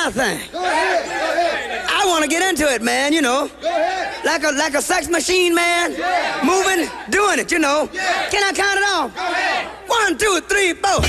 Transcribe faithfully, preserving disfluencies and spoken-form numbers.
my thing. Go ahead. Go ahead. I want to get into it, man, you know. Go ahead. Like a like a sex machine, man. Yeah. Moving, doing it, you know. Yeah. Can I count it off? Go ahead. One, two, three, four.